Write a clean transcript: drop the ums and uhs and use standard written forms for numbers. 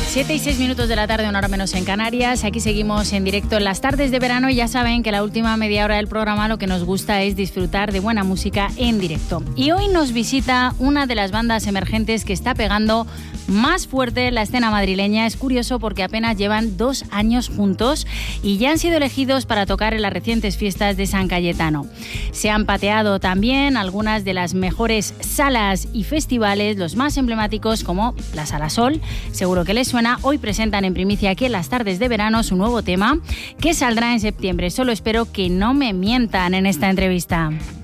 7:06 de la tarde, una hora menos en Canarias. Aquí seguimos en directo en las tardes de verano y ya saben que la última media hora del programa lo que nos gusta es disfrutar de buena música en directo. Y hoy nos visita una de las bandas emergentes que está pegando más fuerte la escena madrileña. Es curioso porque apenas llevan 2 años juntos y ya han sido elegidos para tocar en las recientes fiestas de San Cayetano. Se han pateado también algunas de las mejores salas y festivales, los más emblemáticos como la Sala Sol, seguro que les suena. Hoy presentan en primicia aquí en las tardes de verano su nuevo tema que saldrá en septiembre. Solo espero que no me mientan en esta entrevista.